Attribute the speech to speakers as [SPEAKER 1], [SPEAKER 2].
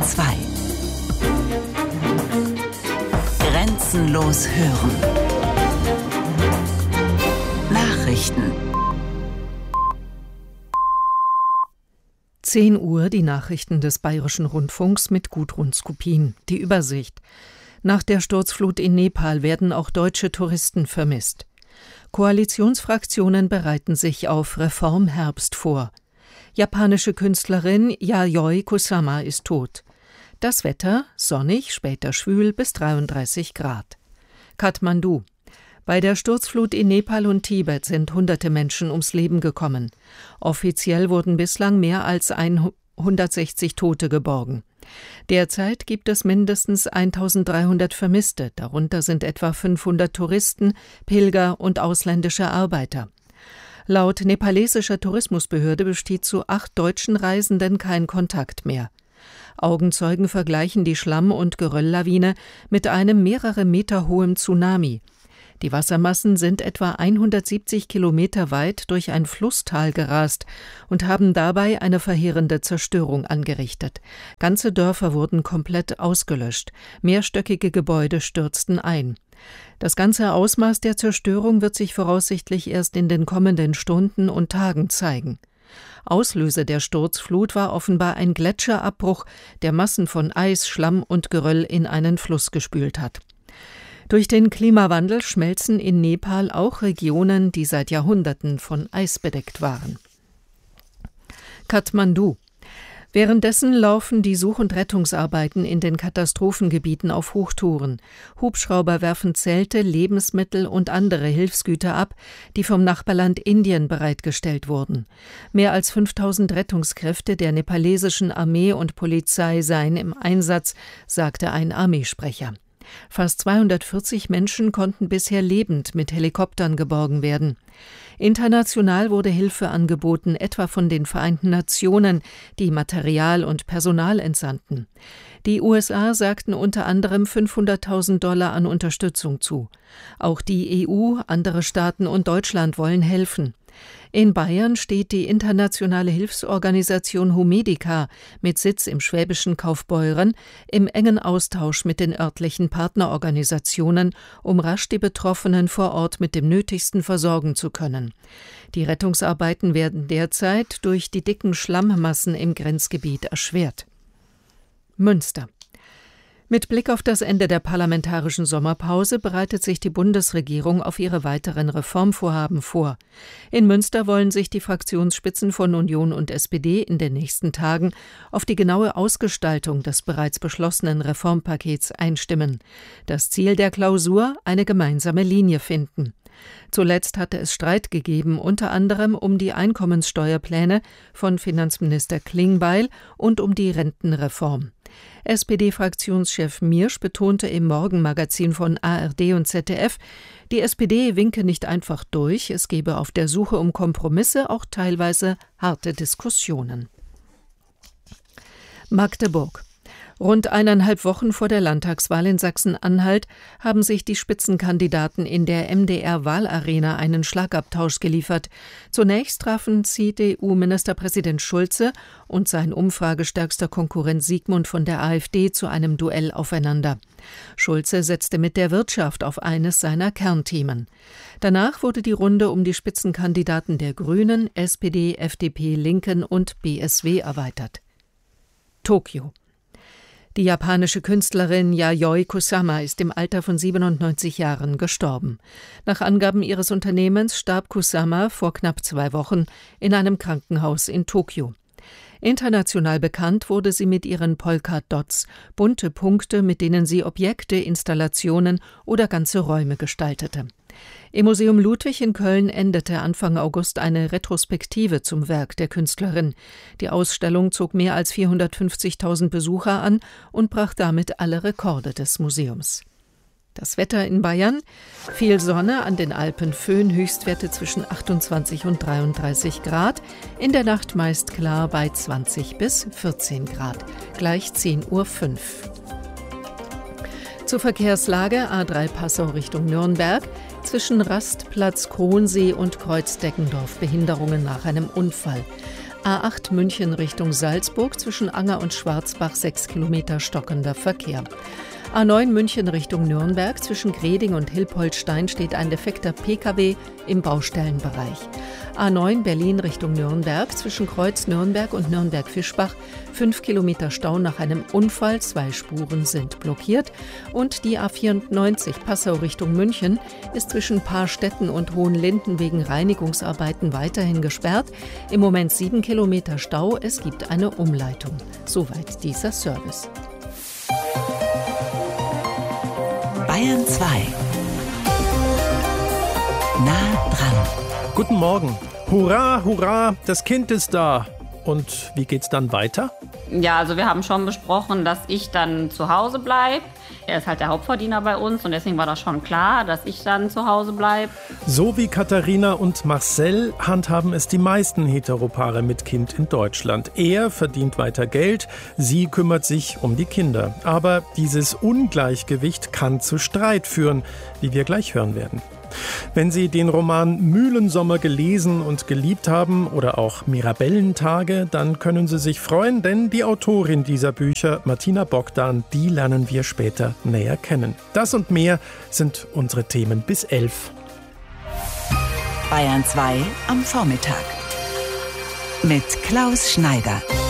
[SPEAKER 1] 2. Grenzenlos hören. Nachrichten.
[SPEAKER 2] 10 Uhr die Nachrichten des Bayerischen Rundfunks mit Gudrun Skupin. Die Übersicht. Nach der Sturzflut in Nepal werden auch deutsche Touristen vermisst. Koalitionsfraktionen bereiten sich auf Reformherbst vor. Japanische Künstlerin Yayoi Kusama ist tot. Das Wetter: sonnig, später schwül bis 33 Grad. Kathmandu. Bei der Sturzflut in Nepal und Tibet sind hunderte Menschen ums Leben gekommen. Offiziell wurden bislang mehr als 160 Tote geborgen. Derzeit gibt es mindestens 1300 Vermisste, darunter sind etwa 500 Touristen, Pilger und ausländische Arbeiter. Laut nepalesischer Tourismusbehörde besteht zu 8 deutschen Reisenden kein Kontakt mehr. Augenzeugen vergleichen die Schlamm- und Gerölllawine mit einem mehrere Meter hohen Tsunami. Die Wassermassen sind etwa 170 Kilometer weit durch ein Flusstal gerast und haben dabei eine verheerende Zerstörung angerichtet. Ganze Dörfer wurden komplett ausgelöscht. Mehrstöckige Gebäude stürzten ein. Das ganze Ausmaß der Zerstörung wird sich voraussichtlich erst in den kommenden Stunden und Tagen zeigen. Auslöser der Sturzflut war offenbar ein Gletscherabbruch, der Massen von Eis, Schlamm und Geröll in einen Fluss gespült hat. Durch den Klimawandel schmelzen in Nepal auch Regionen, die seit Jahrhunderten von Eis bedeckt waren. Kathmandu. Währenddessen laufen die Such- und Rettungsarbeiten in den Katastrophengebieten auf Hochtouren. Hubschrauber werfen Zelte, Lebensmittel und andere Hilfsgüter ab, die vom Nachbarland Indien bereitgestellt wurden. Mehr als 5000 Rettungskräfte der nepalesischen Armee und Polizei seien im Einsatz, sagte ein Armeesprecher. Fast 240 Menschen konnten bisher lebend mit Helikoptern geborgen werden. International wurde Hilfe angeboten, etwa von den Vereinten Nationen, die Material und Personal entsandten. Die USA sagten unter anderem $500.000 an Unterstützung zu. Auch die EU, andere Staaten und Deutschland wollen helfen. In Bayern steht die internationale Hilfsorganisation Humedica mit Sitz im schwäbischen Kaufbeuren im engen Austausch mit den örtlichen Partnerorganisationen, um rasch die Betroffenen vor Ort mit dem Nötigsten versorgen zu können. Die Rettungsarbeiten werden derzeit durch die dicken Schlammmassen im Grenzgebiet erschwert. Münster. Mit Blick auf das Ende der parlamentarischen Sommerpause bereitet sich die Bundesregierung auf ihre weiteren Reformvorhaben vor. In Münster wollen sich die Fraktionsspitzen von Union und SPD in den nächsten Tagen auf die genaue Ausgestaltung des bereits beschlossenen Reformpakets einstimmen. Das Ziel der Klausur: eine gemeinsame Linie finden. Zuletzt hatte es Streit gegeben, unter anderem um die Einkommenssteuerpläne von Finanzminister Klingbeil und um die Rentenreform. SPD-Fraktionschef Miersch betonte im Morgenmagazin von ARD und ZDF, die SPD winke nicht einfach durch, es gebe auf der Suche um Kompromisse auch teilweise harte Diskussionen. Magdeburg. Rund 1,5 Wochen vor der Landtagswahl in Sachsen-Anhalt haben sich die Spitzenkandidaten in der MDR-Wahlarena einen Schlagabtausch geliefert. Zunächst trafen CDU-Ministerpräsident Schulze und sein umfragestärkster Konkurrent Sigmund von der AfD zu einem Duell aufeinander. Schulze setzte mit der Wirtschaft auf eines seiner Kernthemen. Danach wurde die Runde um die Spitzenkandidaten der Grünen, SPD, FDP, Linken und BSW erweitert. Tokio. Die japanische Künstlerin Yayoi Kusama ist im Alter von 97 Jahren gestorben. Nach Angaben ihres Unternehmens starb Kusama vor knapp 2 Wochen in einem Krankenhaus in Tokio. International bekannt wurde sie mit ihren Polka-Dots, bunte Punkte, mit denen sie Objekte, Installationen oder ganze Räume gestaltete. Im Museum Ludwig in Köln endete Anfang August eine Retrospektive zum Werk der Künstlerin. Die Ausstellung zog mehr als 450.000 Besucher an und brach damit alle Rekorde des Museums. Das Wetter in Bayern: viel Sonne, an den Alpen Föhn, Höchstwerte zwischen 28 und 33 Grad, in der Nacht meist klar bei 20 bis 14 Grad, gleich 10:05 Uhr. Zur Verkehrslage: A3 Passau Richtung Nürnberg, zwischen Rastplatz Kronsee und Kreuz Deckendorf Behinderungen nach einem Unfall. A8 München Richtung Salzburg zwischen Anger und Schwarzbach 6 Kilometer stockender Verkehr. A9 München Richtung Nürnberg zwischen Greding und Hilpoltstein steht ein defekter Pkw im Baustellenbereich. A9 Berlin Richtung Nürnberg zwischen Kreuz Nürnberg und Nürnberg-Fischbach 5 Kilometer Stau nach einem Unfall, 2 Spuren sind blockiert. Und die A94 Passau Richtung München ist zwischen Paarstetten und Hohenlinden wegen Reinigungsarbeiten weiterhin gesperrt. Im Moment 7 Kilometer Stau, es gibt eine Umleitung. Soweit dieser Service.
[SPEAKER 1] Bayern 2. Nah dran.
[SPEAKER 3] Guten Morgen. Hurra, hurra, das Kind ist da. Und wie geht's dann weiter?
[SPEAKER 4] Ja, also wir haben schon besprochen, dass ich dann zu Hause bleibe. Er ist halt der Hauptverdiener bei uns und deswegen war das schon klar, dass ich dann zu Hause bleibe.
[SPEAKER 3] So wie Katharina und Marcel handhaben es die meisten Heteropaare mit Kind in Deutschland. Er verdient weiter Geld, sie kümmert sich um die Kinder. Aber dieses Ungleichgewicht kann zu Streit führen, wie wir gleich hören werden. Wenn Sie den Roman Mühlensommer gelesen und geliebt haben oder auch Mirabellentage, dann können Sie sich freuen, denn die Autorin dieser Bücher, Martina Bogdan, die lernen wir später näher kennen. Das und mehr sind unsere Themen bis 11.
[SPEAKER 1] Bayern 2 am Vormittag. Mit Klaus Schneider.